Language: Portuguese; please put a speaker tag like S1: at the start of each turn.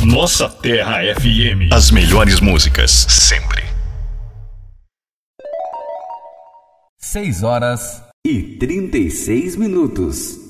S1: Nossa Terra FM.
S2: As melhores músicas, sempre.
S3: 6 horas e 36 minutos.